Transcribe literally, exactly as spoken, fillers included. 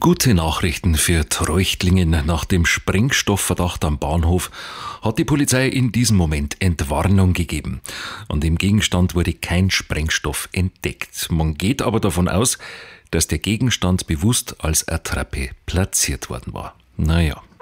Gute Nachrichten für Treuchtlingen. Nach dem Sprengstoffverdacht am Bahnhof hat die Polizei in diesem Moment Entwarnung gegeben. An dem Gegenstand wurde kein Sprengstoff entdeckt. Man geht aber davon aus, dass der Gegenstand bewusst als Attrappe platziert worden war. Naja.